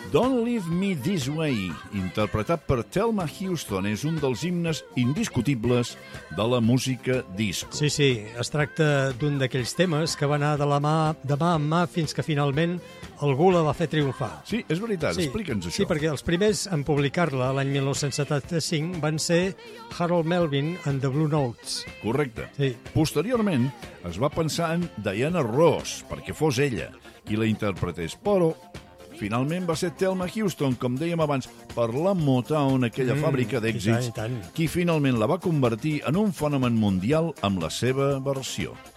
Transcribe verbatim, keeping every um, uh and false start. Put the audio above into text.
Don't Leave Me This Way, interpretat per Thelma Houston, és un dels himnes indiscutibles de la música disco. Sí, sí, es tracta d'un d'aquells temes que va anar de la mà, de mà en mà fins que finalment algú la va fer triomfar. Sí, és veritat, sí, explica'ns això. Sí, perquè els primers en publicar-la l'any mil nou-cents setanta-cinc van ser Harold Melvin and the Blue Notes. Correcte. Sí. Posteriorment es va pensar en Diana Ross, perquè fos ella qui la interpretés, però finalment va ser Thelma Houston, com dèiem abans, per la Motown, aquella mm, fàbrica d'èxits, qui finalment la va convertir en un fenomen mundial amb la seva versió.